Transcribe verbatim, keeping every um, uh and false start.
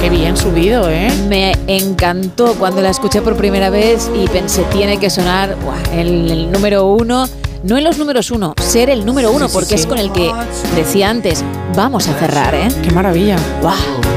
qué bien subido, ¿eh? Me encantó cuando la escuché por primera vez y pensé, tiene que sonar ¡buah! el, el número uno. No en los números uno, ser el número uno, Sí, sí, porque sí. es con el que decía antes, vamos a cerrar, ¿eh? Qué maravilla. ¡Guau!